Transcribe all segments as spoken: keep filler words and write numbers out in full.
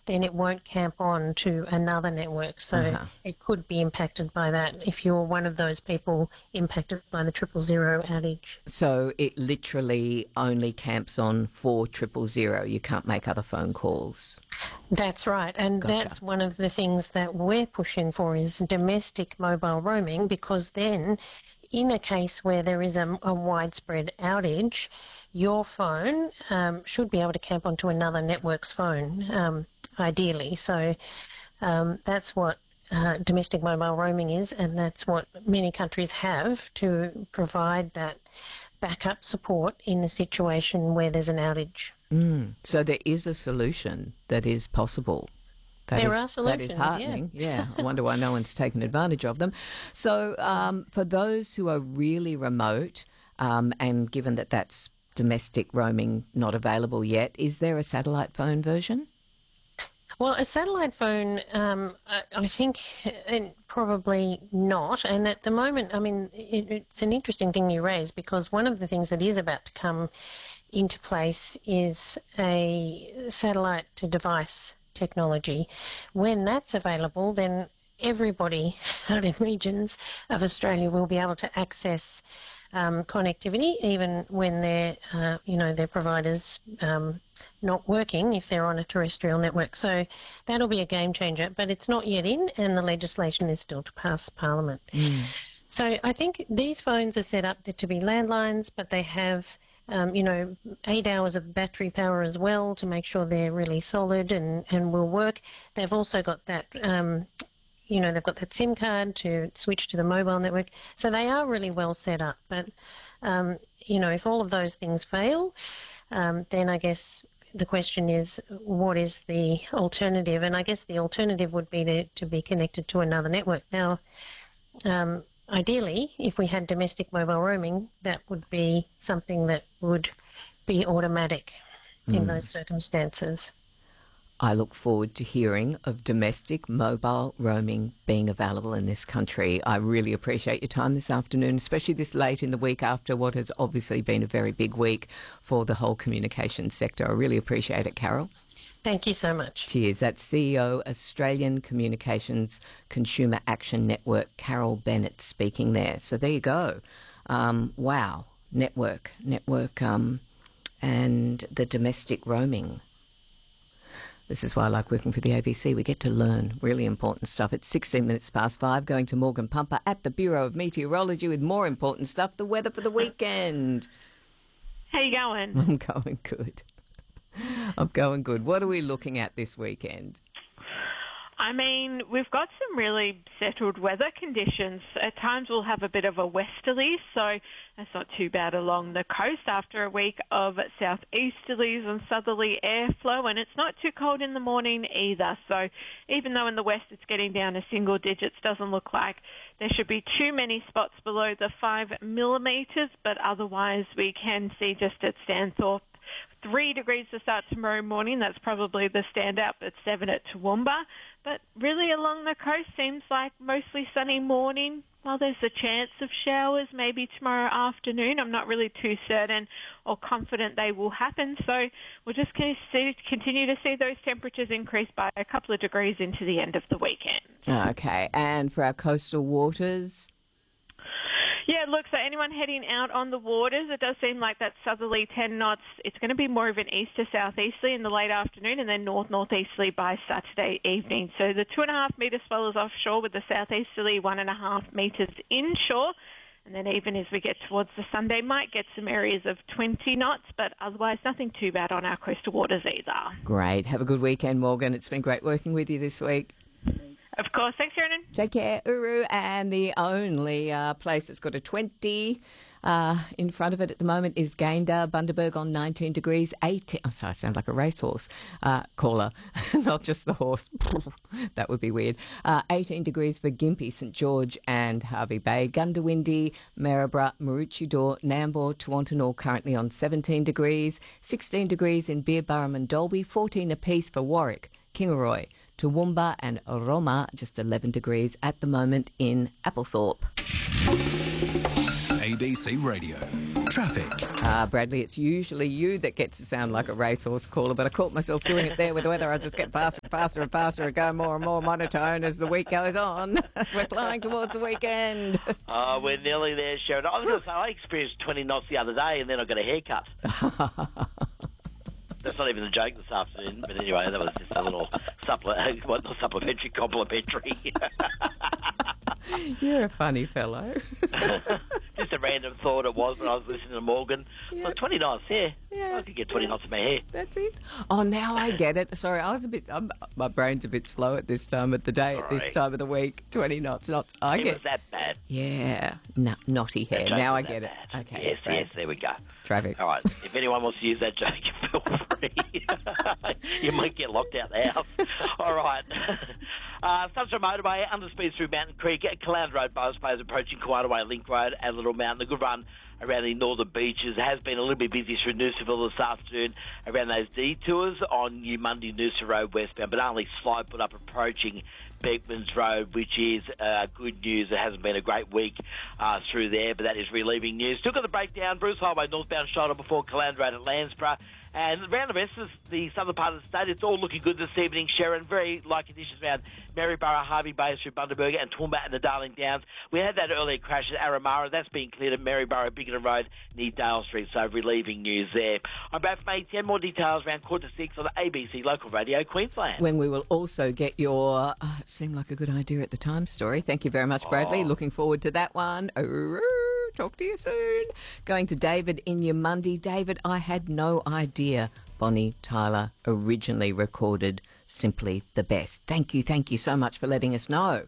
then it won't camp on to another network. So Uh-huh. it could be impacted by that if you're one of those people impacted by the triple zero outage. So it literally only camps on for triple zero. You can't make other phone calls. That's right, and Gotcha. that's one of the things that we're pushing for is domestic mobile roaming, because then in a case where there is a, a widespread outage, your phone um, should be able to camp onto another network's phone, um, ideally. So um, that's what uh, domestic mobile roaming is, and that's what many countries have to provide that backup support in a situation where there's an outage. Mm. So there is a solution that is possible. That There is, are solutions, That is heartening. yeah. Yeah, I wonder why no one's taken advantage of them. So um, for those who are really remote, um, and given that that's domestic roaming not available yet, is there a satellite phone version? Well, a satellite phone, um, I, I think uh, probably not. And at the moment, I mean, it, it's an interesting thing you raise, because one of the things that is about to come into place is a satellite-to-device technology. When that's available, then everybody out in regions of Australia will be able to access um, connectivity, even when their, uh, you know, their providers um, not working if they're on a terrestrial network. So that'll be a game changer, but it's not yet in, and the legislation is still to pass Parliament. Mm. So I think these phones are set up to be landlines, but they have Um, you know, eight hours of battery power as well to make sure they're really solid and, and will work. They've also got that, um, you know, they've got that SIM card to switch to the mobile network. So they are really well set up. But, um, you know, if all of those things fail, um, then I guess the question is, what is the alternative? And I guess the alternative would be to, to be connected to another network. Now, um, ideally, if we had domestic mobile roaming, that would be something that would be automatic in mm. those circumstances. I look forward to hearing of domestic mobile roaming being available in this country. I really appreciate your time this afternoon, especially this late in the week after what has obviously been a very big week for the whole communications sector. I really appreciate it, Carol. Thank you so much. Cheers. That's C E O, Australian Communications Consumer Action Network, Carol Bennett, speaking there. So there you go. Um, wow. Network, network, um, and the domestic roaming. This is why I like working for the A B C. We get to learn really important stuff. It's sixteen minutes past five, going to Morgan Pumper at the Bureau of Meteorology with more important stuff, the weather for the weekend. How you going? I'm going good. I'm going good. What are we looking at this weekend? I mean, we've got some really settled weather conditions. At times we'll have a bit of a westerly, so that's not too bad along the coast after a week of southeasterlies and southerly airflow, and it's not too cold in the morning either. So even though in the west it's getting down to single digits, doesn't look like there should be too many spots below the five millimetres, but otherwise we can see just at Stanthorpe three degrees to start tomorrow morning. That's probably the standout, but seven at Toowoomba. But really along the coast seems like mostly sunny morning. While there's a chance of showers maybe tomorrow afternoon, I'm not really too certain or confident they will happen. So we're just going to see, continue to see those temperatures increase by a couple of degrees into the end of the weekend. Okay, and for our coastal waters? Yeah, look, so anyone heading out on the waters, it does seem like that southerly ten knots, it's going to be more of an east to southeasterly in the late afternoon and then north-northeasterly by Saturday evening. So the two and a half metre swell is offshore with the southeasterly one and a half metres inshore. And then even as we get towards the Sunday, might get some areas of twenty knots, but otherwise nothing too bad on our coastal waters either. Great. Have a good weekend, Morgan. It's been great working with you this week. Of course. Thanks, Ronan. Take care, Uru. And the only uh, place that's got a twenty uh, in front of it at the moment is Gayndah, Bundaberg on nineteen degrees, eighteen. Oh, sorry, I sound like a racehorse uh, caller, not just the horse. That would be weird. Uh, eighteen degrees for Gympie, St George and Hervey Bay. Gundawindi, Maryborough, Maroochydore, Nambour, Toowontin all currently on seventeen degrees. sixteen degrees in Beerburrum and Dalby. fourteen apiece for Warwick, Kingaroy, Toowoomba and Roma, just eleven degrees at the moment in Applethorpe. A B C Radio. Traffic. Ah, Bradley, it's usually you that gets to sound like a racehorse caller, but I caught myself doing it there with the weather. I just get faster and faster and faster and go more and more monotone as the week goes on, as we're flying towards the weekend. Oh, we're nearly there, Sharon. I was going to say, I experienced twenty knots the other day and then I got a haircut. That's not even a joke this afternoon, but anyway, that was just a little supple- what, not supplementary, complimentary. You're a funny fellow. Just a random thought it was when I was listening to Morgan. Yeah. Well, twenty knots, yeah. Yeah. I could get twenty knots in my hair. That's it. Oh, now I get it. Sorry, I was a bit. I'm, my brain's a bit slow at this time of the day, at this Right. time of the week. Twenty knots, knots. I It get. was that bad. Yeah, no, naughty hair. That joke Now I was get that it. bad. Okay. Yes, Brad. yes, there we go. Traffic. All right. If anyone wants to use that joke, feel free. You might get locked out the house. All right. Uh, Sunshine Motorway, underspeed through Mountain Creek, Caloundra Road, Buzz Players approaching Kuanaway Link Road and Little Mountain. A good run around the northern beaches. Has been a little bit busy through Noosaville this afternoon around those detours on New Monday Noosa Road westbound, but only slight put up approaching Beckmans Road, which is uh, good news. It hasn't been a great week uh, through there, but that is relieving news. Still got the breakdown, Bruce Highway northbound shoulder before Caloundra Road at Landsborough. And around the rest of the southern part of the state, it's all looking good this evening, Sharon. Very light conditions around Maryborough, Harvey Bay through Bundaberg and Toowoomba and the Darling Downs. We had that earlier crash at Aramara. That's been cleared at Maryborough, Bigelow Road near Dale Street, so relieving news there. I'm back from eight ten. More details around quarter to six on the A B C Local Radio Queensland. When we will also get your, uh, it seemed like a good idea at the time story. Thank you very much, Bradley. Oh. Looking forward to that one. Oh, talk to you soon. Going to David in your Monday. David, I had no idea Bonnie Tyler originally recorded Simply the Best. Thank you, thank you so much for letting us know.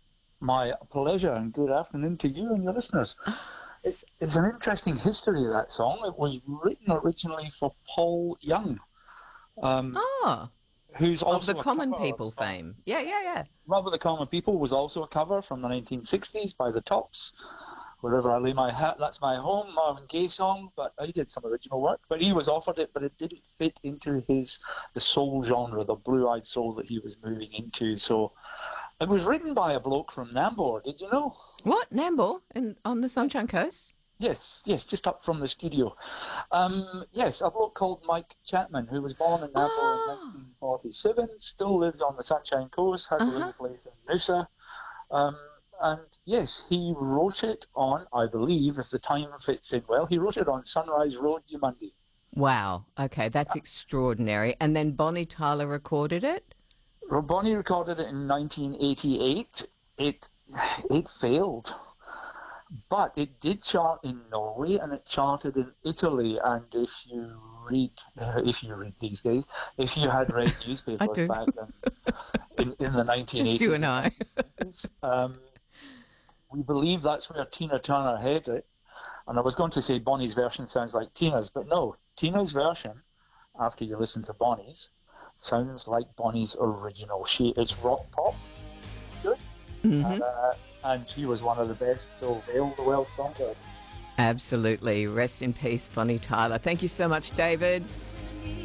My pleasure, and good afternoon to you and your listeners. It's, it's an interesting history of that song. It was written originally for Paul Young, um, Oh, who's of also the a Common cover of People some- fame. Yeah, yeah, yeah. Love of the Common People was also a cover from the nineteen sixties by the Tops. Wherever I lay my hat, that's my home, Marvin Gaye song, but he did some original work. But he was offered it, but it didn't fit into his the soul genre, the blue-eyed soul that he was moving into. So it was written by a bloke from Nambour, did you know? What, Nambour in, on the Sunshine Coast? Yes, yes, just up from the studio. Um, yes, a bloke called Mike Chapman, who was born in Nambour Oh. in nineteen forty-seven, still lives on the Sunshine Coast, has Uh-huh. a little place in Noosa. Um, and yes, he wrote it on, I believe, if the time fits in well, he wrote it on Sunrise Road, New Monday. Wow. Okay, that's extraordinary. And then Bonnie Tyler recorded it? Bonnie recorded it in nineteen eighty-eight. It it failed. But it did chart in Norway and it charted in Italy. And if you read, uh, if you read these days, if you had read newspapers do. back in, in, in the nineteen eighties, Just you and I. um, we believe that's where Tina Turner had it. And I was going to say Bonnie's version sounds like Tina's, but no, Tina's version, after you listen to Bonnie's, sounds like Bonnie's original. She is rock pop, good, Mm-hmm. and, uh, and she was one of the best to hail the world songbird. Absolutely. Rest in peace, Bonnie Tyler. Thank you so much, David.